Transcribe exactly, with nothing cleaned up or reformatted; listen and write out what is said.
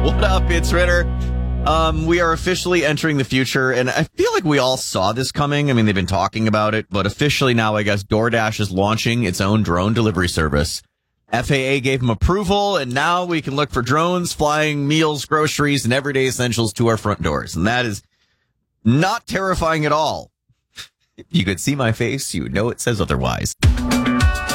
What up, it's Ritter. Um, we are officially entering the future, and I feel like we all saw this coming. I mean, they've been talking about it, but officially now, I guess, DoorDash is launching its own drone delivery service. F A A gave them approval, and now we can look for drones flying meals, groceries, and everyday essentials to our front doors. And that is not terrifying at all. If you could see my face, you would know it says otherwise.